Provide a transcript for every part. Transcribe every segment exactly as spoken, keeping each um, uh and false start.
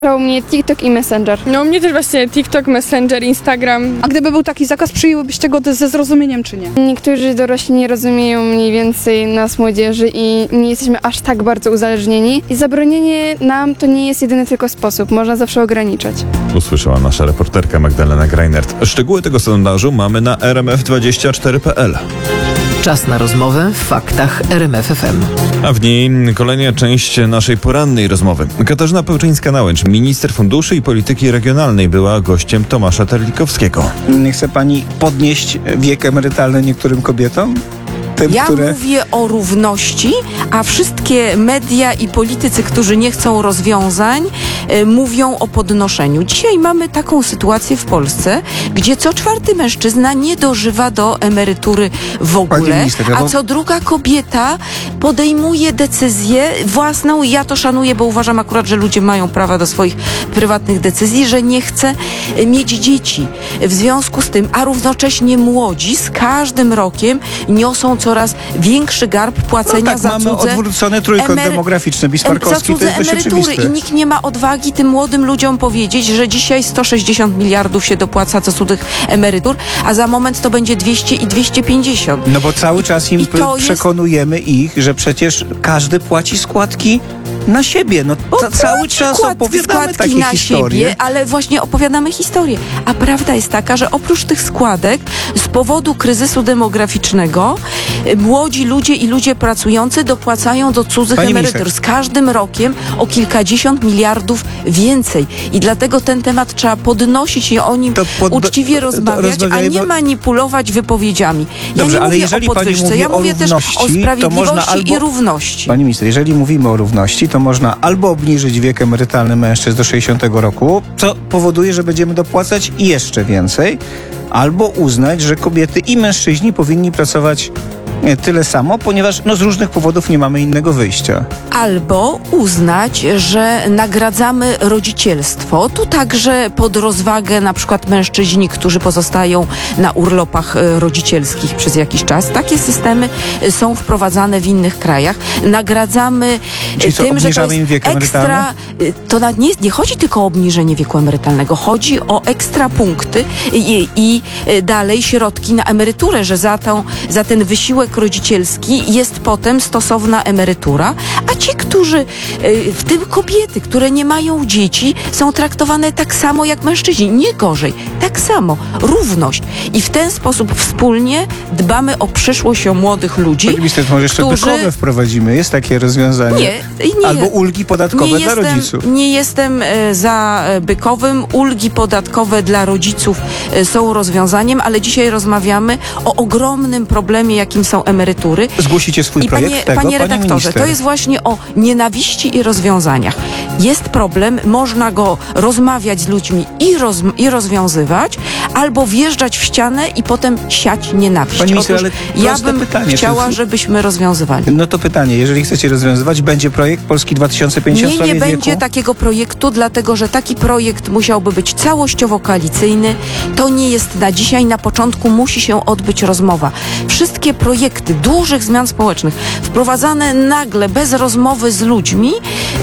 U mnie TikTok i Messenger. No u mnie też właśnie TikTok, Messenger, Instagram. A gdyby był taki zakaz, przyjęłybyście go ze zrozumieniem, czy nie? Niektórzy dorośli nie rozumieją mniej więcej nas, młodzieży, i nie jesteśmy aż tak bardzo uzależnieni. I zabronienie nam to nie jest jedyny tylko sposób. Można zawsze ograniczać. Usłyszała nasza reporterka Magdalena Greinert. Szczegóły tego sondażu mamy na r m f dwadzieścia cztery kropka p l. Czas na rozmowę w faktach R M F F M. A w niej kolejna część naszej porannej rozmowy. Katarzyna Pełczyńska-Nałęcz, minister funduszy i polityki regionalnej, była gościem Tomasza Terlikowskiego. Chce pani podnieść wiek emerytalny niektórym kobietom? Tym, ja które... mówię o równości, a wszystkie media i politycy, którzy nie chcą rozwiązań, y, mówią o podnoszeniu. Dzisiaj mamy taką sytuację w Polsce, gdzie co czwarty mężczyzna nie dożywa do emerytury w ogóle, minister, a bo... co druga kobieta podejmuje decyzję własną. Ja to szanuję, bo uważam akurat, że ludzie mają prawa do swoich prywatnych decyzji, że nie chce mieć dzieci. W związku z tym, a równocześnie młodzi z każdym rokiem niosą coraz większy garb płacenia no tak, za mamy cudze odwrócony trójkąt emery... demograficzny, za bismarckowski, to cudze jest dość emerytury oczywiste. i nikt nie ma odwagi tym młodym ludziom powiedzieć, że dzisiaj sto sześćdziesiąt miliardów się dopłaca co cudzych emerytur, a za moment to będzie dwieście i dwieście pięćdziesiąt. No bo cały czas im I to przekonujemy jest... ich, że przecież każdy płaci składki na siebie. No ca- cały czas skład, opowiadamy takie na historie. siebie, ale właśnie opowiadamy historię. A prawda jest taka, że oprócz tych składek z powodu kryzysu demograficznego młodzi ludzie i ludzie pracujący dopłacają do cudzych Pani emerytur. minister. Z każdym rokiem o kilkadziesiąt miliardów więcej. I dlatego ten temat trzeba podnosić i o nim pod... uczciwie rozmawiać, a nie manipulować wypowiedziami. Ja Dobrze, nie ale mówię jeżeli o podwyżce, pani ja mówi mówię o też o równości, to można sprawiedliwości albo... i równości. Pani minister, jeżeli mówimy o równości, to można albo obniżyć wiek emerytalny mężczyzn do sześćdziesiątego roku, co powoduje, że będziemy dopłacać jeszcze więcej, albo uznać, że kobiety i mężczyźni powinni pracować tyle samo, ponieważ no, z różnych powodów nie mamy innego wyjścia. Albo uznać, że nagradzamy rodzicielstwo. Tu także pod rozwagę na przykład mężczyźni, którzy pozostają na urlopach rodzicielskich przez jakiś czas. Takie systemy są wprowadzane w innych krajach. Nagradzamy Czyli co, tym, że to obniżamy im jest wiek ekstra... emerytalny? To na, nie, nie chodzi tylko o obniżenie wieku emerytalnego. Chodzi o ekstra punkty i, i dalej środki na emeryturę, że za, tą, za ten wysiłek rodzicielski jest potem stosowna emerytura, a ci, którzy, w tym kobiety, które nie mają dzieci, są traktowane tak samo jak mężczyźni, nie gorzej, tak samo, równość. I w ten sposób wspólnie dbamy o przyszłość, o młodych ludzi. Pani minister, może jeszcze którzy... bykowe wprowadzimy, jest takie rozwiązanie? Nie, nie. Albo ulgi podatkowe nie dla jestem, rodziców. Nie jestem e, za e, bykowym. Ulgi podatkowe dla rodziców e, są rozwiązaniem, ale dzisiaj rozmawiamy o ogromnym problemie, jakim są emerytury. Zgłosicie swój I projekt panie, tego, panie redaktorze, minister. to jest właśnie o nienawiści i rozwiązaniach. Jest problem, można go rozmawiać z ludźmi i, roz, i rozwiązywać, albo wjeżdżać w ścianę i potem siać nienawiść. Pani minister, Otóż ale ja proste bym pytanie, chciała, czy- żebyśmy rozwiązywali. No to pytanie, jeżeli chcecie rozwiązywać, będzie projekt Polski dwa tysiące pięćdziesiąt w Nie, nie sprawie będzie wieku? takiego projektu, dlatego że taki projekt musiałby być całościowo koalicyjny. To nie jest na dzisiaj, na początku musi się odbyć rozmowa. Wszystkie projekty dużych zmian społecznych wprowadzane nagle, bez rozmowy z ludźmi,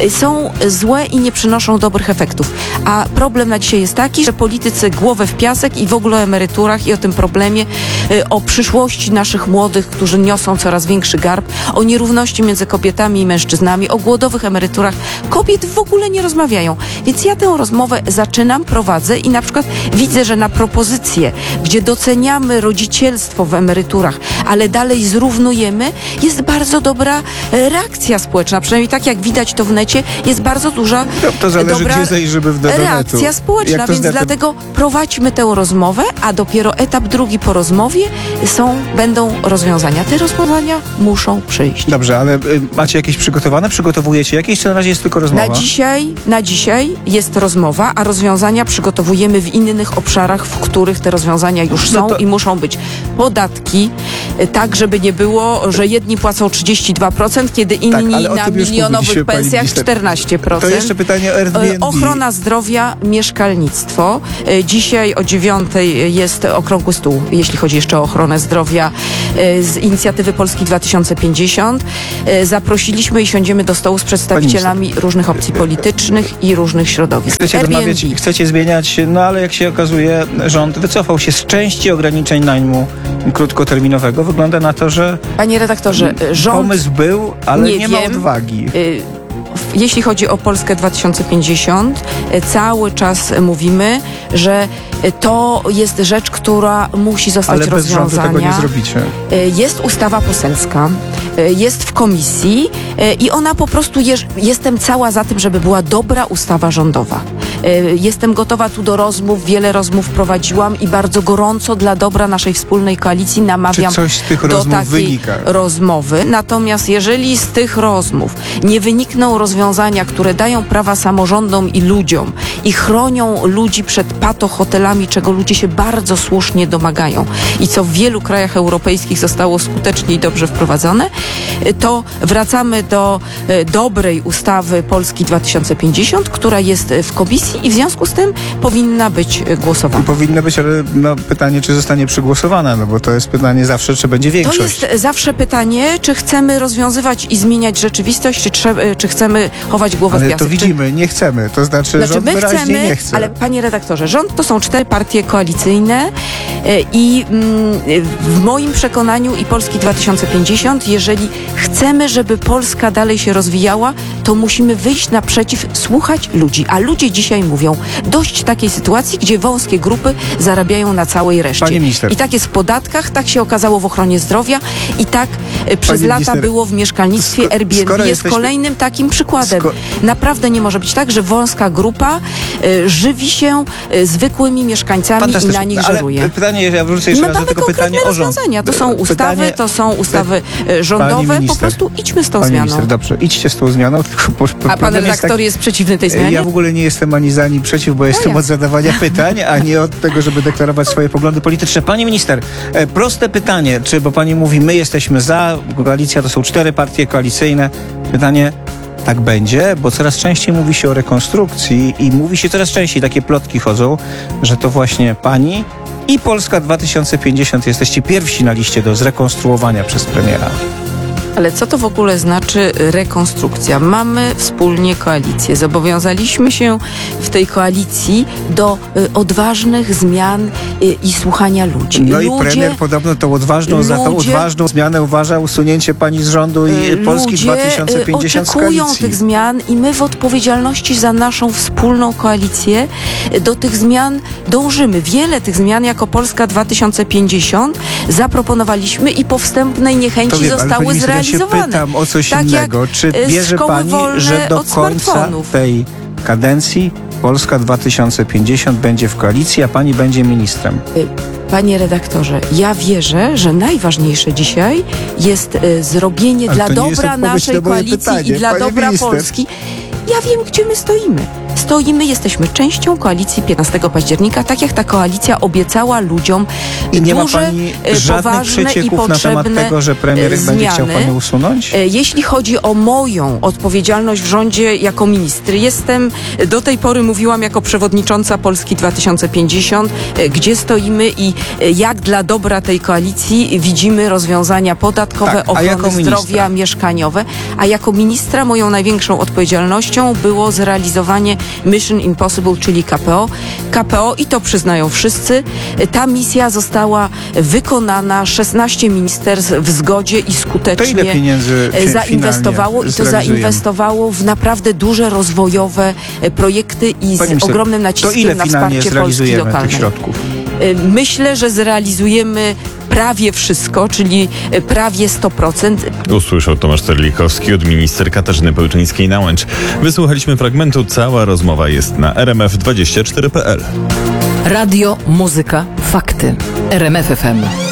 są złe i nie przynoszą dobrych efektów. A problem na dzisiaj jest taki, że politycy głowę w piasek i w ogóle o emeryturach i o tym problemie, o przyszłości naszych młodych, którzy niosą coraz większy garb, o nierówności między kobietami i mężczyznami, o głodowych emeryturach. Kobiet w ogóle nie rozmawiają. Więc ja tę rozmowę zaczynam, prowadzę i na przykład widzę, że na propozycje, gdzie doceniamy rodzicielstwo w emeryturach, ale dalej zrównujemy, jest bardzo dobra reakcja społeczna. Przynajmniej tak jak widać to w necie, jest bardzo duża No, to zależy, dobra gdzie zajrzymy w do netu. reakcja społeczna, Jak to więc z netem- dlatego prowadźmy tę rozmowę, a dopiero etap drugi po rozmowie są, będą rozwiązania. Te rozwiązania muszą przyjść. Dobrze, ale y, macie jakieś przygotowane? Przygotowujecie jakieś, czy na razie jest tylko rozmowa? Na dzisiaj, na dzisiaj jest rozmowa, a rozwiązania przygotowujemy w innych obszarach, w których te rozwiązania już No są to- i muszą być podatki, y, także żeby nie było, że jedni płacą trzydzieści dwa procent, kiedy inni Tak, ale o na tym już milionowych mówiliśmy, pani pensjach minister. czternaście procent. To jeszcze pytanie o Airbnb. Ochrona zdrowia, mieszkalnictwo. E, Dzisiaj o dziewiątej jest okrągły stół, jeśli chodzi jeszcze o ochronę zdrowia e, z inicjatywy Polski dwa tysiące pięćdziesiąt. E, Zaprosiliśmy i siądziemy do stołu z przedstawicielami różnych opcji politycznych i różnych środowisk. Chcecie rozmawiać, Airbnb. chcecie zmieniać, no ale jak się okazuje, rząd wycofał się z części ograniczeń najmu krótkoterminowego. Wygląda na to, że Panie redaktorze, rząd... pomysł był, ale nie, nie ma wiem. odwagi. Y, w- Jeśli chodzi o Polskę dwa tysiące pięćdziesiąt, y, cały czas mówimy, że y, to jest rzecz, która musi zostać Ale bez rządu tego nie rozwiązana. zrobicie. Y, Jest ustawa poselska, y, jest w komisji y, i ona po prostu, jeż- jestem cała za tym, żeby była dobra ustawa rządowa. Y, Jestem gotowa tu do rozmów, wiele rozmów prowadziłam i bardzo gorąco dla dobra naszej wspólnej koalicji Czy namawiam coś z tych do rozmów takiej wynika? rozmowy. Natomiast jeżeli z tych rozmów nie wynikną rozwiązania, które dają prawa samorządom i ludziom i chronią ludzi przed patohotelami, czego ludzie się bardzo słusznie domagają i co w wielu krajach europejskich zostało skutecznie i dobrze wprowadzone, to wracamy do e, dobrej ustawy Polski dwa tysiące pięćdziesiąt, która jest w komisji i w związku z tym powinna być e, głosowana. Powinno być, ale no, pytanie, czy zostanie przegłosowana, no bo to jest pytanie zawsze, czy będzie To większość. jest zawsze pytanie, czy chcemy rozwiązywać i zmieniać rzeczywistość, czy, trze- czy chcemy chować głowę w Ale piasek. to Czy- widzimy, nie chcemy. To znaczy, Znaczy rząd my wyraźnie chcemy, nie chce. ale panie redaktorze, rząd to są cztery partie koalicyjne e, i mm, w moim przekonaniu i Polski dwa tysiące pięćdziesiąt, jeżeli chcemy, żeby Polska dalej się rozwijała, to musimy wyjść naprzeciw, słuchać ludzi. A ludzie dzisiaj mówią, dość takiej sytuacji, gdzie wąskie grupy zarabiają na całej reszcie. Pani minister. I tak jest w podatkach, tak się okazało w ochronie zdrowia i tak e, przez Pani lata minister, było w mieszkalnictwie. sko- Airbnb skoro jest jesteśmy- kolejnym takim przykładem. Sko- Naprawdę nie może być tak, że wąska grupa e, żywi się e, zwykłymi mieszkańcami i Fantastycznie. na nich Ale żeruje. pytanie, ja wrócę I jeszcze my raz do mamy tego konkretne pytania o rząd. rozwiązania. To są ustawy, Pytanie- to są ustawy e, rządowe. Pani Po minister. prostu idźmy z tą Pani zmianą. minister, dobrze, idźcie z tą zmianą. Tylko po, po, A pan problem jest redaktor jest przeciwny tej zmianie? Ja w ogóle nie jestem ani za, ani przeciw, bo jestem ja. od zadawania pytań, a nie od tego, żeby deklarować swoje poglądy polityczne. Pani minister, e, proste pytanie, czy, bo pani mówi, my jesteśmy za, koalicja to są cztery partie koalicyjne. Pytanie, tak będzie, bo coraz częściej mówi się o rekonstrukcji i mówi się coraz częściej, takie plotki chodzą, że to właśnie pani i Polska dwa tysiące pięćdziesiąt jesteście pierwsi na liście do zrekonstruowania przez premiera. Ale co to w ogóle znaczy rekonstrukcja? Mamy wspólnie koalicję. Zobowiązaliśmy się w tej koalicji do y, odważnych zmian y, i słuchania ludzi. No Ludzie, i premier podobno tą odważną, za tą ludzie- odważną zmianę uważa usunięcie pani z rządu i Y, Polski ludzie, dwa tysiące pięćdziesiąt z oczekują koalicji. tych zmian i my w odpowiedzialności za naszą wspólną koalicję y, do tych zmian dążymy. Wiele tych zmian jako Polska dwa tysiące pięćdziesiąt zaproponowaliśmy i po wstępnej niechęci To wiem, ale zostały pani minister, ja się zrealizowane. pytam o coś Tak jak, innego. Czy y, bierze szkoły pani, wolne że do od końca smartfonów. tej kadencji Polska dwa tysiące pięćdziesiąt będzie w koalicji, a pani będzie ministrem? Panie redaktorze, ja wierzę, że najważniejsze dzisiaj jest y, zrobienie Ale dla to nie jest dobra odpowiedź naszej na moje koalicji pytanie, i dla pani dobra minister. Polski. Ja wiem, gdzie my stoimy. Stoimy, jesteśmy częścią koalicji piętnastego października, tak jak ta koalicja obiecała ludziom I nie ma duże, pani y, żadnych poważne i przecieków na temat potrzebne tego, że premier y, będzie chciał zmiany. panią usunąć? E, Jeśli chodzi o moją odpowiedzialność w rządzie jako minister, jestem, do tej pory mówiłam jako przewodnicząca Polski dwa tysiące pięćdziesiąt, e, gdzie stoimy i e, jak dla dobra tej koalicji widzimy rozwiązania podatkowe, Tak, a jako ochrony ministra? zdrowia, mieszkaniowe. A jako ministra moją największą odpowiedzialnością było zrealizowanie Mission Impossible, czyli K P O. K P O, i to przyznają wszyscy, e, ta misja została wykonana, szesnaście ministerstw w zgodzie i To skutecznie ile pieniędzy e, fi- zainwestowało i to finalnie zrealizujemy? zainwestowało w naprawdę duże rozwojowe e, projekty i z Pani minister, ogromnym to naciskiem ile na finalnie wsparcie Polski zrealizujemy tych lokalnej. środków? E, Myślę, że zrealizujemy prawie wszystko, czyli e, prawie sto procent. Usłyszał Tomasz Terlikowski od minister Katarzyny Pełczyńskiej-Nałęcz. Wysłuchaliśmy fragmentu, cała rozmowa jest na r m f dwadzieścia cztery kropka p l. Radio, muzyka, fakty. R M F F M.